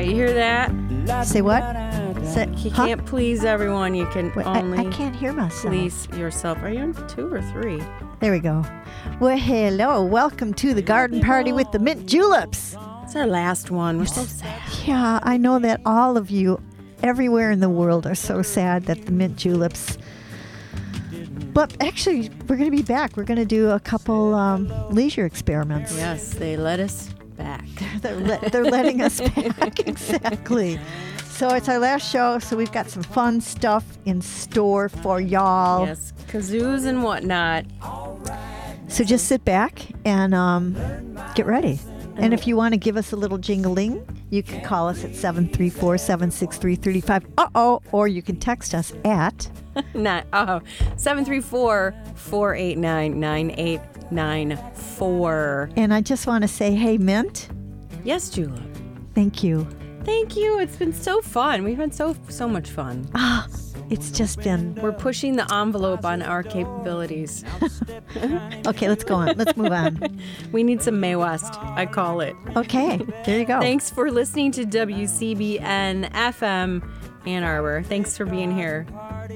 You hear that? Say what? You can't please everyone. You can Wait, only I can't hear myself. please yourself. Are you on 2 or 3? There we go. Well, hello. Welcome to the garden party with the mint juleps. It's our last one. We're so sad. Yeah, I know that all of you everywhere in the world are so sad that the mint juleps. But actually, we're going to be back. We're going to do a couple leisure experiments. Yes, they let us back. They're letting us back. Exactly. So it's our last show, so we've got some fun stuff in store for y'all. Yes, kazoos and whatnot. So just sit back and get ready. And if you want to give us a little jingling, you can call us at 734-763-35. Or you can text us at 734-489-9894. And I just want to say, hey, Mint. Yes, Julep. Thank you. Thank you. It's been so fun. We've had so much fun. It's just been... We're pushing the envelope on our capabilities. Okay, let's go on. Let's move on. We need some Mae West, I call it. Okay, there you go. Thanks for listening to WCBN FM Ann Arbor. Thanks for being here.